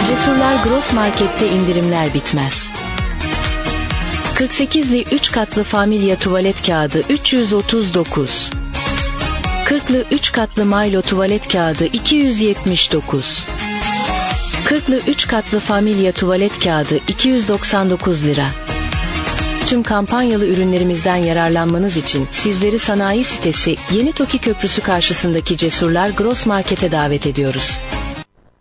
Cesurlar Gross Market'te indirimler bitmez. 48'li 3 katlı Familya tuvalet kağıdı 339. 40'lı 3 katlı Milo tuvalet kağıdı 279. 40'lı 3 katlı Familya tuvalet kağıdı 299 lira. Tüm kampanyalı ürünlerimizden yararlanmanız için sizleri sanayi sitesi Yeni Toki Köprüsü karşısındaki Cesurlar Gross Market'e davet ediyoruz.